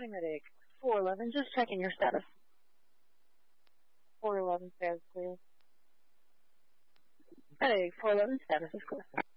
Medic 411, just checking your status. 411 status clear. Medic 411 status is clear.